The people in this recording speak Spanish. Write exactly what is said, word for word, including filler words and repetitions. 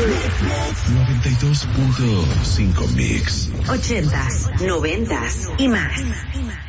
noventa y dos punto cinco Mix. Ochentas, noventas y más.